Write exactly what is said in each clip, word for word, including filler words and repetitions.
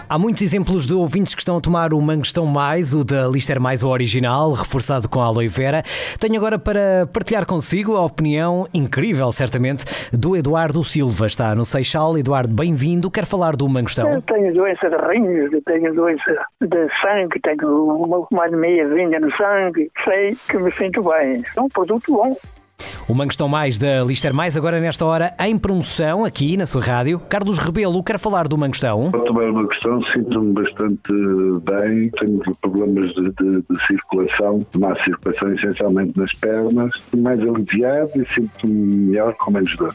Há muitos exemplos de ouvintes que estão a tomar o Mangostão Mais, o da Lister Mais, o original, reforçado com a aloe vera. Tenho agora para partilhar consigo a opinião incrível, certamente, do Eduardo Silva. Está no Seixal. Eduardo, bem-vindo. Quer falar do Mangostão? Eu tenho doença de rins, eu tenho doença de sangue, tenho mais de meia vinha no sangue. Sei que me sinto bem. É um produto bom. O Mangostão Mais da Lister Mais, agora nesta hora em promoção, aqui na sua rádio. Carlos Rebelo, quer falar do Mangostão? Ao tomar o Mangostão sinto-me bastante bem, tenho problemas de, de, de circulação, má circulação essencialmente nas pernas, mais aliviado e sinto-me melhor com menos dor.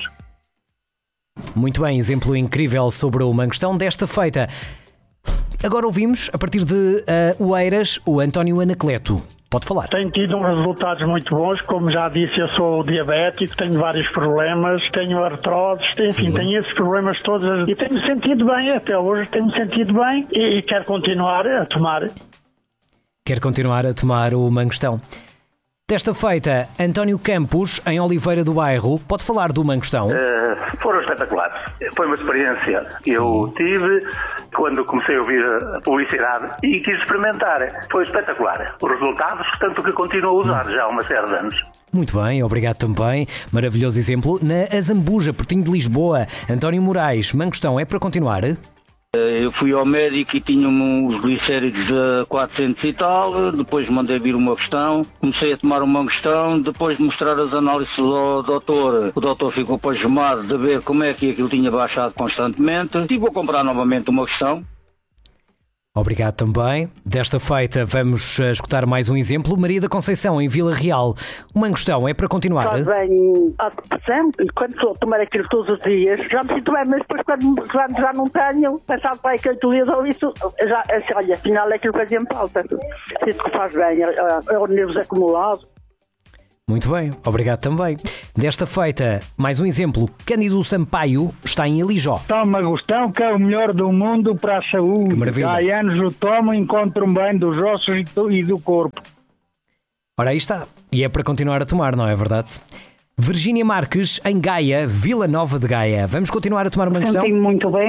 Muito bem, exemplo incrível sobre o Mangostão desta feita. Agora ouvimos, a partir de uh, Oeiras, o António Anacleto. Pode falar. Tenho tido uns resultados muito bons, como já disse, eu sou diabético, tenho vários problemas, tenho artroses, enfim, Sim. tenho esses problemas todos e tenho-me sentido bem, até hoje tenho-me sentido bem e, e quero continuar a tomar. Quer continuar a tomar o Mangostão. Desta feita, António Campos, em Oliveira do Bairro, pode falar do Mangostão? Uh, foram espetaculares. Foi uma experiência que eu tive quando comecei a ouvir a publicidade e quis experimentar. Foi espetacular. Os resultados, tanto que continuo a usar já há uma série de anos. Muito bem, obrigado também. Maravilhoso exemplo. Na Azambuja, pertinho de Lisboa, António Moraes, Mangostão é para continuar? Eu fui ao médico e tinha-me os glicéridos a quatrocentos e tal, depois mandei vir uma questão, comecei a tomar uma questão, depois de mostrar as análises ao doutor, o doutor ficou pasmado de ver como é que aquilo tinha baixado constantemente e vou comprar novamente uma questão. Obrigado também. Desta feita vamos escutar mais um exemplo. Maria da Conceição, em Vila Real. O Mangostão é para continuar? Faz bem à depressão e quando estou a tomar aquilo todos os dias, já me sinto bem, mas depois quando já, já não tenho, passado para aí que oito dias ou isso, já, olha, afinal é aquilo que fazia-me falta. Sinto que faz bem, é, é o nervos acumulado. Muito bem, obrigado também. Desta feita, mais um exemplo. Cândido Sampaio está em Alijó. Toma Mangostão, que é o melhor do mundo para a saúde. Que maravilha. Há anos o tomo e encontro-me bem dos ossos e do corpo. Ora, aí está. E é para continuar a tomar, não é verdade? Virgínia Marques, em Gaia, Vila Nova de Gaia. Vamos continuar a tomar o Mangostão? Senti-me muito bem.